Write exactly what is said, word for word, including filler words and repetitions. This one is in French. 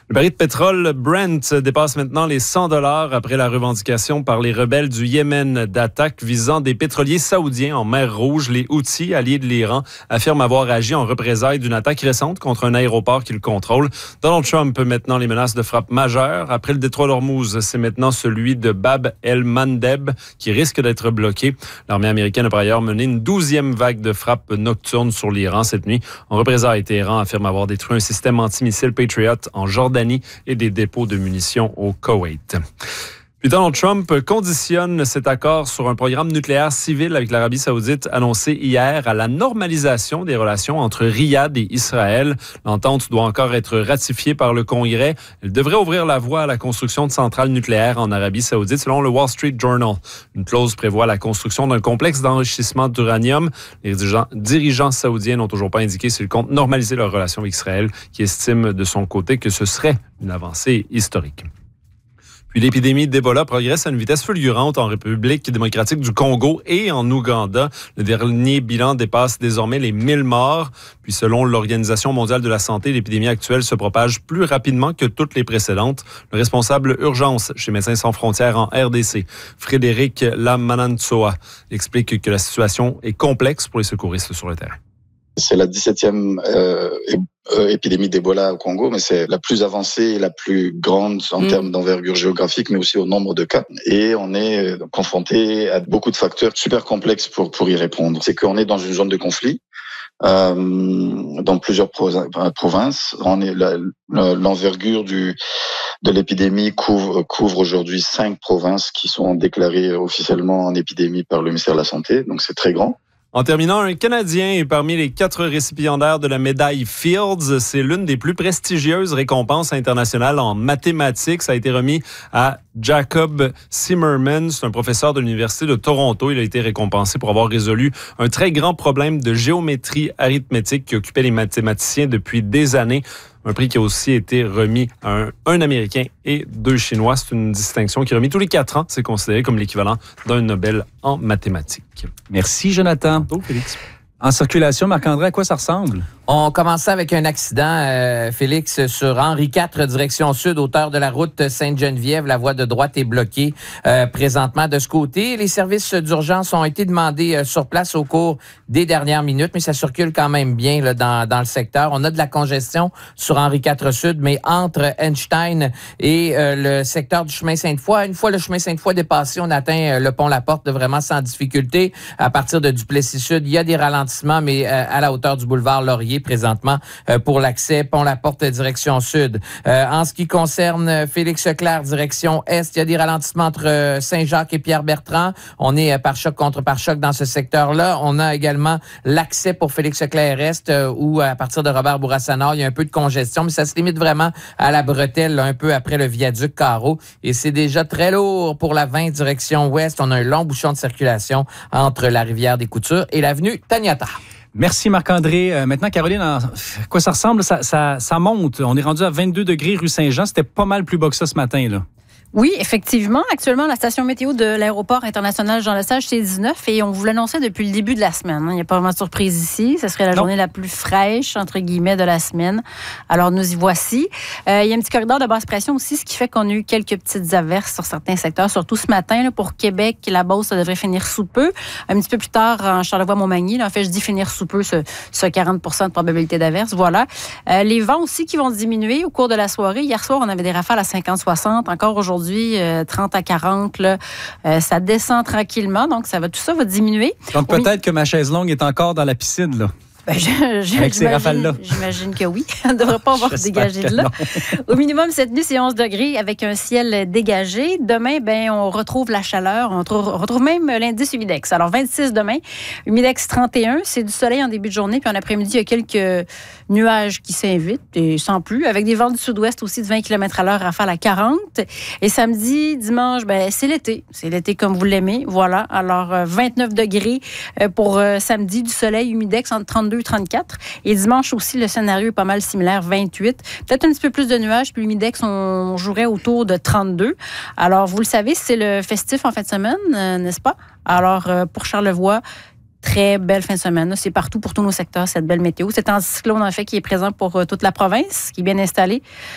Le baril de pétrole Brent dépasse maintenant les cent dollars après la revendication par les rebelles du Yémen d'attaques visant des pétroliers saoudiens en mer Rouge. Les Houthis, alliés de l'Iran, affirment avoir agi en représailles d'une attaque récente contre un aéroport qu'ils contrôlent. Donald Trump maintenant les menaces de frappe majeures. Après le détroit d'Ormuz, c'est maintenant celui de Bab el-Mandeb qui risque d'être bloqué. L'armée américaine a par ailleurs mené une douzième vague de frappes nocturnes sur l'Iran cette nuit. En représailles, Téhéran affirme avoir détruit un système antimissile Patriot en Jordanie et des dépôts de munitions au Koweït. Puis Donald Trump conditionne cet accord sur un programme nucléaire civil avec l'Arabie saoudite annoncé hier à la normalisation des relations entre Riyad et Israël. L'entente doit encore être ratifiée par le Congrès. Elle devrait ouvrir la voie à la construction de centrales nucléaires en Arabie saoudite, selon le Wall Street Journal. Une clause prévoit la construction d'un complexe d'enrichissement d'uranium. Les dirigeants, dirigeants saoudiens n'ont toujours pas indiqué s'ils comptent normaliser leurs relations avec Israël, qui estime de son côté que ce serait une avancée historique. Puis l'épidémie d'Ebola progresse à une vitesse fulgurante en République démocratique du Congo et en Ouganda. Le dernier bilan dépasse désormais les mille morts. Puis selon l'Organisation mondiale de la santé, l'épidémie actuelle se propage plus rapidement que toutes les précédentes. Le responsable urgence chez Médecins sans frontières en R D C, Frédéric Lamanantsoa, explique que la situation est complexe pour les secouristes sur le terrain. C'est la dix-septième euh, épidémie d'Ebola au Congo, mais c'est la plus avancée et la plus grande en mmh. termes d'envergure géographique, mais aussi au nombre de cas. Et on est confronté à beaucoup de facteurs super complexes pour pour y répondre. C'est qu'on est dans une zone de conflit. Euh, dans plusieurs provinces, on est la, l'envergure du de l'épidémie couvre couvre aujourd'hui cinq provinces qui sont déclarées officiellement en épidémie par le ministère de la Santé. Donc c'est très grand. En terminant, un Canadien est parmi les quatre récipiendaires de la médaille Fields. C'est l'une des plus prestigieuses récompenses internationales en mathématiques. Ça a été remis à Jacob Zimmerman. C'est un professeur de l'Université de Toronto. Il a été récompensé pour avoir résolu un très grand problème de géométrie arithmétique qui occupait les mathématiciens depuis des années. Un prix qui a aussi été remis à un, un Américain et deux Chinois. C'est une distinction qui est remise tous les quatre ans. C'est considéré comme l'équivalent d'un Nobel en mathématiques. Merci, Jonathan. Bonjour, Félix. En circulation, Marc-André, à quoi ça ressemble? On commençait avec un accident, euh, Félix, sur Henri quatre, direction sud, hauteur de la route Sainte-Geneviève. La voie de droite est bloquée euh, présentement de ce côté. Les services d'urgence ont été demandés euh, sur place au cours des dernières minutes, mais ça circule quand même bien là, dans, dans le secteur. On a de la congestion sur Henri quatre sud, mais entre Einstein et euh, le secteur du chemin Sainte-Foy, une fois le chemin Sainte-Foy dépassé, on atteint euh, le pont La Porte vraiment sans difficulté. À partir de Duplessis Sud, il y a des ralentissements, mais euh, à la hauteur du boulevard Laurier, présentement euh, pour l'accès Pont-la-Porte direction sud. Euh, en ce qui concerne Félix Leclerc direction est, il y a des ralentissements entre euh, Saint-Jacques et Pierre-Bertrand. On est euh, par choc contre par choc dans ce secteur-là. On a également l'accès pour Félix Leclerc est euh, où à partir de Robert Bourassa-Nord, il y a un peu de congestion, mais ça se limite vraiment à la bretelle là, un peu après le viaduc Carreau. Et c'est déjà très lourd pour la vingt direction ouest. On a un long bouchon de circulation entre la rivière des Coutures et l'avenue Taniata. Merci Marc-André. Euh, maintenant, Caroline, à quoi ça ressemble? Ça, ça, ça monte. On est rendu à vingt-deux degrés rue Saint-Jean. C'était pas mal plus bas que ça ce matin, là. Oui, effectivement. Actuellement, la station météo de l'aéroport international Jean-Lesage, c'est dix-neuf et on vous l'annonçait depuis le début de la semaine. Il n'y a pas vraiment de surprise ici. Ce serait la non. journée la plus fraîche, entre guillemets, de la semaine. Alors, nous y voici. Euh, il y a un petit corridor de basse pression aussi, ce qui fait qu'on a eu quelques petites averses sur certains secteurs, surtout ce matin. Là, pour Québec, la Beauce, ça devrait finir sous peu. Un petit peu plus tard, en Charlevoix-Montmagny, là, en fait, je dis finir sous peu, ce, ce quarante pour cent de probabilité d'averse. Voilà. Euh, les vents aussi qui vont diminuer au cours de la soirée. Hier soir, on avait des rafales à cinquante soixante. Encore aujourd'hui, Euh, trente à quarante, là, euh, ça descend tranquillement, donc ça va, tout ça va diminuer. Donc peut-être que ma chaise longue est encore dans la piscine, là. Ben, je, je, Avec ces rafales-là. J'imagine que oui. On ne devrait pas avoir dégagé de là. Au minimum, cette nuit, c'est onze degrés avec un ciel dégagé. Demain, ben, on retrouve la chaleur. On retrouve, on retrouve même l'indice humidex. Alors, vingt-six demain, humidex trente et un. C'est du soleil en début de journée. Puis en après-midi, il y a quelques nuages qui s'invitent et sans plus. Avec des vents du sud-ouest aussi de vingt kilomètres à l'heure, rafale à quarante. Et samedi, dimanche, ben, c'est l'été. C'est l'été comme vous l'aimez. Voilà. Alors, vingt-neuf degrés pour samedi, du soleil, humidex entre trente-deux trente-quatre. Et dimanche aussi, le scénario est pas mal similaire, vingt-huit. Peut-être un petit peu plus de nuages, puis l'humidex, on jouerait autour de trente-deux. Alors, vous le savez, c'est le festif en fin de semaine, euh, n'est-ce pas? Alors, euh, pour Charlevoix, très belle fin de semaine. C'est partout pour tous nos secteurs, cette belle météo. C'est un cyclone, en fait, qui est présent pour euh, toute la province, qui est bien installé.